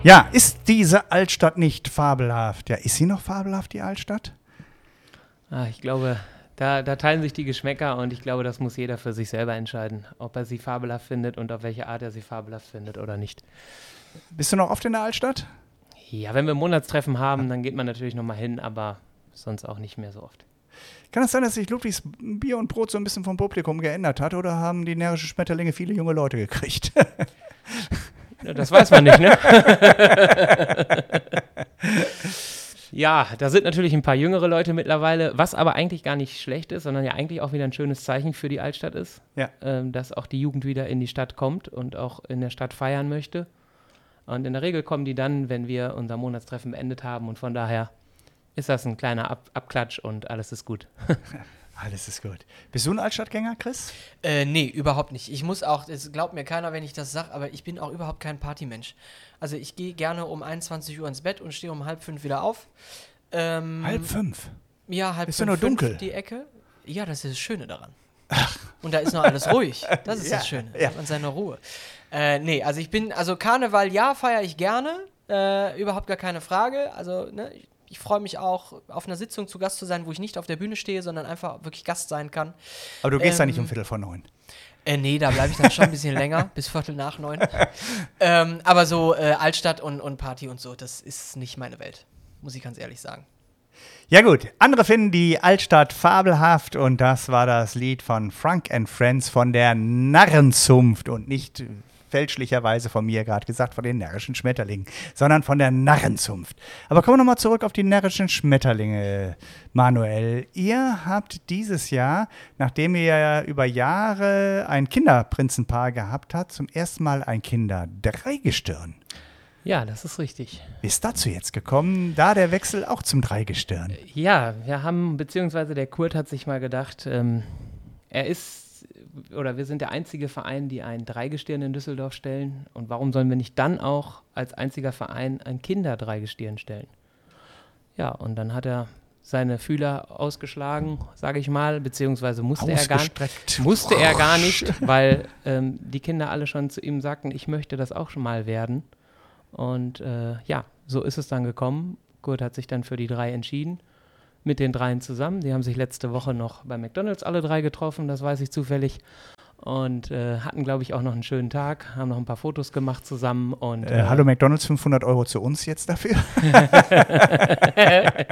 Ja, ist diese Altstadt nicht fabelhaft? Ja, ist sie noch fabelhaft, die Altstadt? Ich glaube, da teilen sich die Geschmäcker und ich glaube, das muss jeder für sich selber entscheiden, ob er sie fabelhaft findet und auf welche Art er sie fabelhaft findet oder nicht. Bist du noch oft in der Altstadt? Ja, wenn wir Monatstreffen haben, dann geht man natürlich nochmal hin, aber sonst auch nicht mehr so oft. Kann es sein, dass sich Ludwigs Bier und Brot so ein bisschen vom Publikum geändert hat oder haben die närrischen Schmetterlinge viele junge Leute gekriegt? Das weiß man nicht, ne? Ja, da sind natürlich ein paar jüngere Leute mittlerweile, was aber eigentlich gar nicht schlecht ist, sondern ja eigentlich auch wieder ein schönes Zeichen für die Altstadt ist, Ja. Dass auch die Jugend wieder in die Stadt kommt und auch in der Stadt feiern möchte. Und in der Regel kommen die dann, wenn wir unser Monatstreffen beendet haben und von daher ist das ein kleiner Abklatsch und alles ist gut. Alles ist gut. Bist du ein Altstadtgänger, Chris? Nee, überhaupt nicht. Ich muss auch, es glaubt mir keiner, wenn ich das sage, aber ich bin auch überhaupt kein Partymensch. Also ich gehe gerne um 21 Uhr ins Bett und stehe um 4:30 wieder auf. 4:30? Ja, 4:30. Ist ja nur dunkel. Die Ecke. Ja, das ist das Schöne daran. Und da ist noch alles ruhig. Das ist das Schöne. Da hat man seine Ruhe. Nee, also Karneval, ja, feiere ich gerne. Überhaupt gar keine Frage. Also, ne, ich freue mich auch, auf einer Sitzung zu Gast zu sein, wo ich nicht auf der Bühne stehe, sondern einfach wirklich Gast sein kann. Aber du gehst da nicht um 8:45. Nee, da bleibe ich dann schon ein bisschen länger, bis 8:45. Aber so Altstadt und Party und so, das ist nicht meine Welt, muss ich ganz ehrlich sagen. Ja gut, andere finden die Altstadt fabelhaft und das war das Lied von Frank and Friends von der Narrenzunft und nicht fälschlicherweise von mir gerade gesagt von den närrischen Schmetterlingen, sondern von der Narrenzunft. Aber kommen wir nochmal zurück auf die närrischen Schmetterlinge, Manuel. Ihr habt dieses Jahr, nachdem ihr ja über Jahre ein Kinderprinzenpaar gehabt habt, zum ersten Mal ein Kinder-Dreigestirn. Ja, das ist richtig. Wie ist dazu jetzt gekommen, da der Wechsel auch zum Dreigestirn? Ja, beziehungsweise der Kurt hat sich mal gedacht, wir sind der einzige Verein, die ein Dreigestirn in Düsseldorf stellen. Und warum sollen wir nicht dann auch als einziger Verein ein Kinder-Dreigestirn stellen? Ja, und dann hat er seine Fühler ausgeschlagen, sage ich mal, beziehungsweise musste er gar nicht, weil die Kinder alle schon zu ihm sagten, ich möchte das auch schon mal werden. Und so ist es dann gekommen. Kurt hat sich dann für die 3 entschieden, mit den 3 zusammen. Die haben sich letzte Woche noch bei McDonald's alle 3 getroffen, das weiß ich zufällig. Und hatten, glaube ich, auch noch einen schönen Tag, haben noch ein paar Fotos gemacht zusammen. Und hallo McDonald's, 500 € zu uns jetzt dafür?